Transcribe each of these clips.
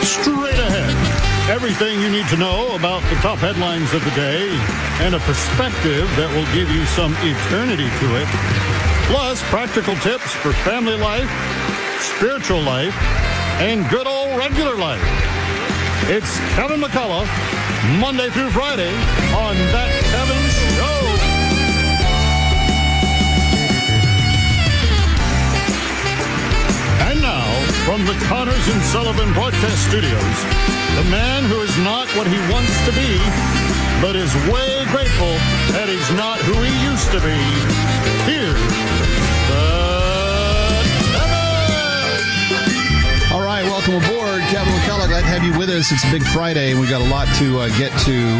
Straight ahead, everything you need to know about the top headlines of the day and a perspective that will give you some eternity to it. Plus, practical tips for family life, spiritual life, and good old regular life. It's Kevin McCullough, Monday through Friday on That Kevin Show. And now, from the Connors and Sullivan Broadcast Studios, the man who is not what he wants to be, but is way grateful that he's not who he used to be. Here's All right, welcome aboard, Kevin McCullough. Glad to have you with us. It's a big Friday, and we've got a lot to get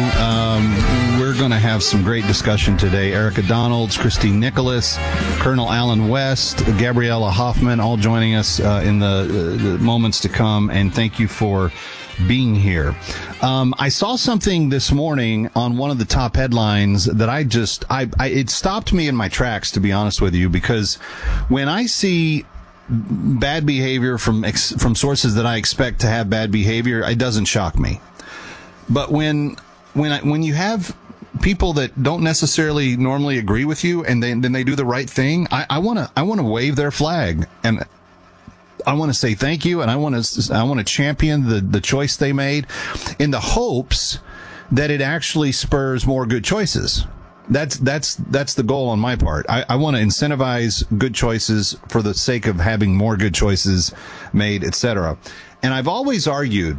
to. We're going to have some great discussion today. Erica Donalds, Christine Nicholas, Colonel Alan West, Gabriella Hoffman, all joining us in the moments to come, and thank you for being here. I saw something this morning on one of the top headlines that it stopped me in my tracks, to be honest with you, because when I see bad behavior from sources that I expect to have bad behavior, it doesn't shock me. But when you have people that don't necessarily normally agree with you and then they do the right thing, I want to wave their flag, and I want to say thank you, and I want to champion the choice they made in the hopes that it actually spurs more good choices. That's the goal on my part. I want to incentivize good choices for the sake of having more good choices made, etc. And I've always argued,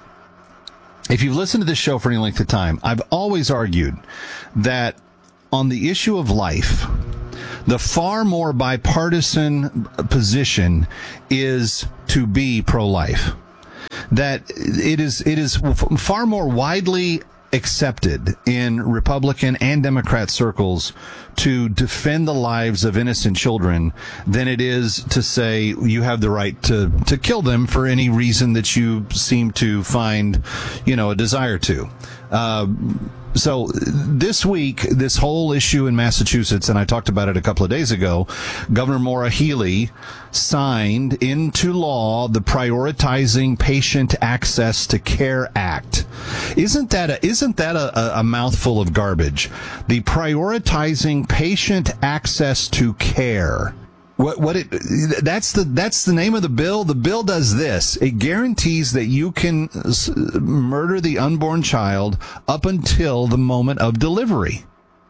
if you've listened to this show for any length of time, I've always argued that on the issue of life, the far more bipartisan position is to be pro-life. That it is far more widely accepted in Republican and Democrat circles to defend the lives of innocent children than it is to say you have the right to kill them for any reason that you seem to find, a desire to. So this week, this whole issue in Massachusetts, and I talked about it a couple of days ago, Governor Maura Healey signed into law the Prioritizing Patient Access to Care Act. Isn't that a mouthful of garbage? The Prioritizing Patient Access to Care. That's the name of the bill. The bill does this. It guarantees that you can murder the unborn child up until the moment of delivery.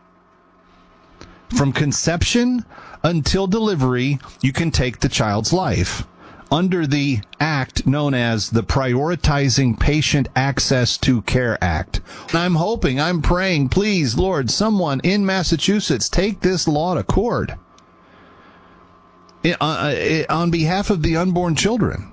From conception until delivery, you can take the child's life under the act known as the Prioritizing Patient Access to Care Act. And I'm praying, please, Lord, someone in Massachusetts take this law to court. On behalf of the unborn children,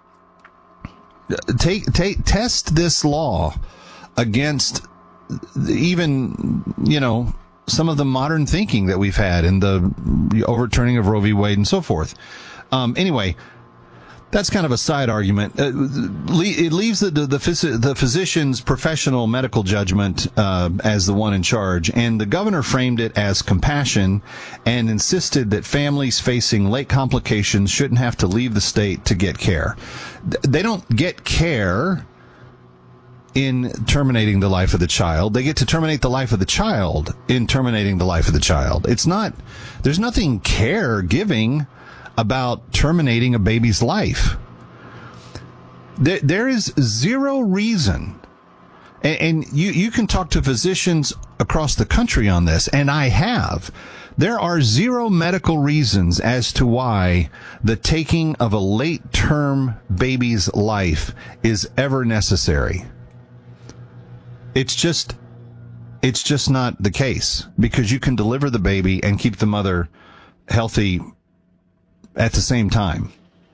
test this law against even some of the modern thinking that we've had in the overturning of Roe v. Wade and so forth. Anyway, that's kind of a side argument. It leaves the physician's professional medical judgment as the one in charge, and the governor framed it as compassion and insisted that families facing late complications shouldn't have to leave the state to get care. They don't get care in terminating the life of the child. They get to terminate the life of the child in terminating the life of the child. There's nothing care-giving about terminating a baby's life. There is zero reason, and you can talk to physicians across the country on this, and I have. There are zero medical reasons as to why the taking of a late-term baby's life is ever necessary. It's just not the case, because you can deliver the baby and keep the mother healthy at the same time.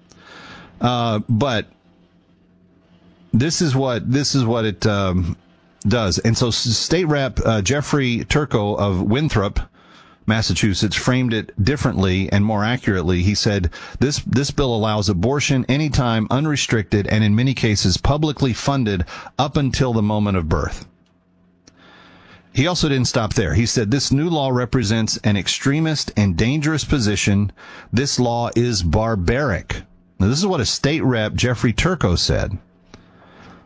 But this is what it does. And so State Rep Jeffrey Turco of Winthrop, Massachusetts, framed it differently and more accurately. He said, this bill allows abortion anytime, unrestricted, and in many cases publicly funded up until the moment of birth. He also didn't stop there. He said, this new law represents an extremist and dangerous position. This law is barbaric. Now, this is what a state rep, Jeffrey Turco, said.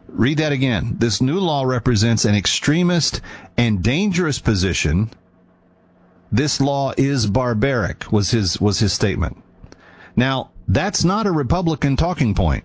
Read that again. This new law represents an extremist and dangerous position. This law is barbaric, was his statement. Now, that's not a Republican talking point,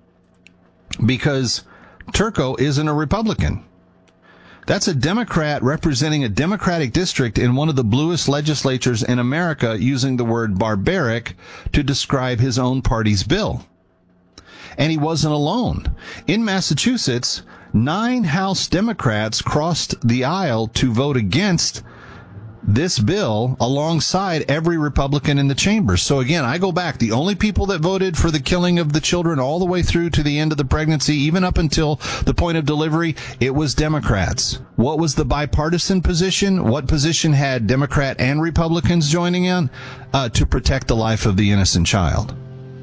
because Turco isn't a Republican. That's a Democrat representing a Democratic district in one of the bluest legislatures in America, using the word barbaric to describe his own party's bill. And he wasn't alone. In Massachusetts, 9 House Democrats crossed the aisle to vote against this bill alongside every Republican in the chamber. So again, I go back. The only people that voted for the killing of the children all the way through to the end of the pregnancy, even up until the point of delivery, it was Democrats. What was the bipartisan position? What position had Democrat and Republicans joining in? To protect the life of the innocent child.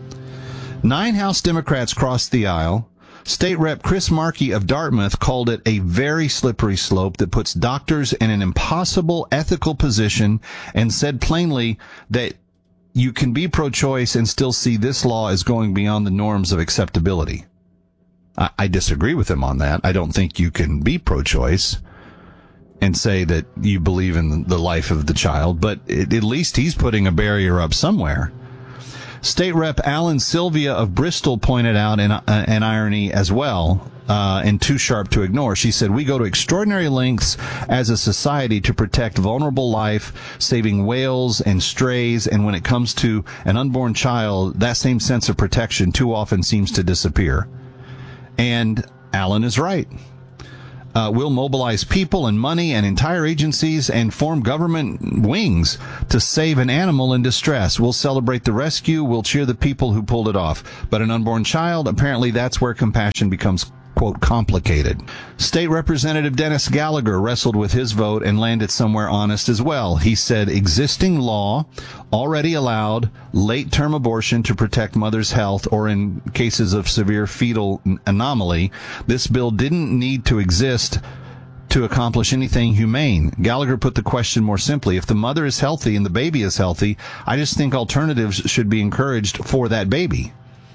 9 House Democrats crossed the aisle. State Rep Chris Markey of Dartmouth called it a very slippery slope that puts doctors in an impossible ethical position, and said plainly that you can be pro-choice and still see this law as going beyond the norms of acceptability. I disagree with him on that. I don't think you can be pro-choice and say that you believe in the life of the child, but at least he's putting a barrier up somewhere. State Rep Alan Sylvia of Bristol pointed out an irony as well, and too sharp to ignore. She said, "We go to extraordinary lengths as a society to protect vulnerable life, saving whales and strays, and when it comes to an unborn child, that same sense of protection too often seems to disappear." And Alan is right. We'll mobilize people and money and entire agencies and form government wings to save an animal in distress. We'll celebrate the rescue. We'll cheer the people who pulled it off. But an unborn child, apparently that's where compassion becomes, quote, complicated. State Representative Dennis Gallagher wrestled with his vote and landed somewhere honest as well. He said existing law already allowed late-term abortion to protect mother's health, or in cases of severe fetal anomaly. This bill didn't need to exist to accomplish anything humane. Gallagher put the question more simply. If the mother is healthy and the baby is healthy, I just think alternatives should be encouraged for that baby.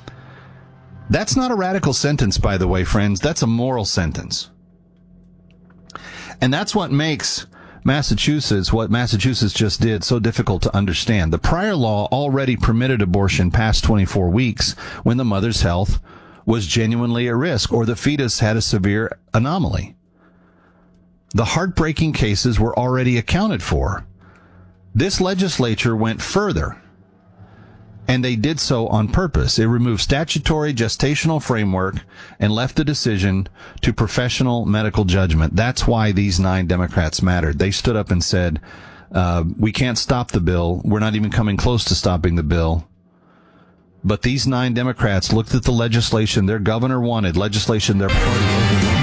That's not a radical sentence, by the way, friends. That's a moral sentence. And that's what makes what Massachusetts just did, so difficult to understand. The prior law already permitted abortion past 24 weeks when the mother's health was genuinely at risk or the fetus had a severe anomaly. The heartbreaking cases were already accounted for. This legislature went further, and they did so on purpose. It removed statutory gestational framework and left the decision to professional medical judgment. That's why these 9 Democrats mattered. They stood up and said, we can't stop the bill. We're not even coming close to stopping the bill. But these 9 Democrats looked at the legislation their governor wanted, legislation their party